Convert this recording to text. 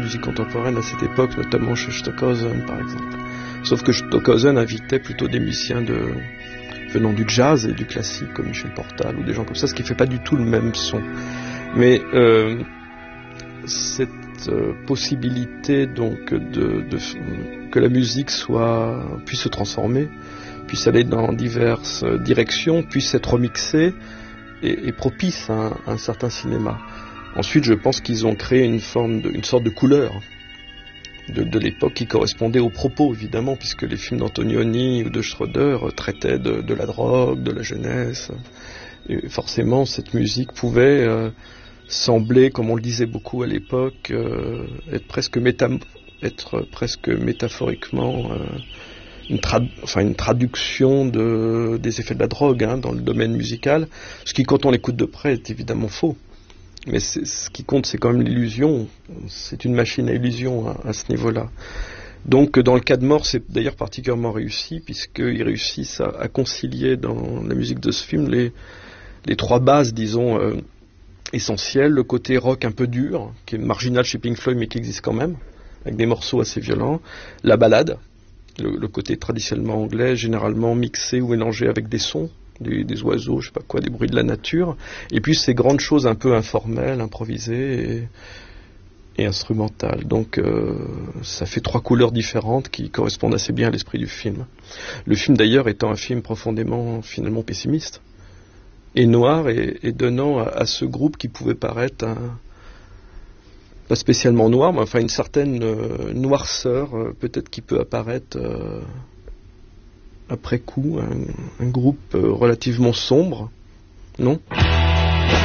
musique contemporaine à cette époque, notamment chez Stockhausen par exemple. Sauf que Stockhausen invitait plutôt des musiciens venant du jazz et du classique comme Michel Portal ou des gens comme ça, ce qui fait pas du tout le même son. Mais cette possibilité donc que la musique puisse se transformer, puisse aller dans diverses directions, puisse être remixée, est propice à un certain cinéma. Ensuite, je pense qu'ils ont créé une sorte de couleur de l'époque qui correspondait aux propos, évidemment, puisque les films d'Antonioni ou de Schroeder traitaient de la drogue, de la jeunesse. Et forcément, cette musique pouvait sembler, comme on le disait beaucoup à l'époque, être presque métaphoriquement une traduction des effets de la drogue dans le domaine musical, ce qui, quand on l'écoute de près, est évidemment faux. Mais ce qui compte, c'est quand même l'illusion. C'est une machine à illusion à ce niveau-là. Donc, dans le cas de Mort, c'est d'ailleurs particulièrement réussi, puisqu'ils réussissent à concilier dans la musique de ce film les trois bases, disons, essentielles. Le côté rock un peu dur, qui est marginal chez Pink Floyd, mais qui existe quand même, avec des morceaux assez violents. La ballade, le côté traditionnellement anglais, généralement mixé ou mélangé avec des sons. Des oiseaux, je sais pas quoi, des bruits de la nature, et puis ces grandes choses un peu informelles, improvisées et instrumentales. Donc ça fait trois couleurs différentes qui correspondent assez bien à l'esprit du film. Le film d'ailleurs étant un film profondément finalement pessimiste et noir et donnant à ce groupe qui pouvait paraître pas spécialement noir, mais enfin une certaine noirceur peut-être qui peut apparaître après coup, un groupe relativement sombre, non ?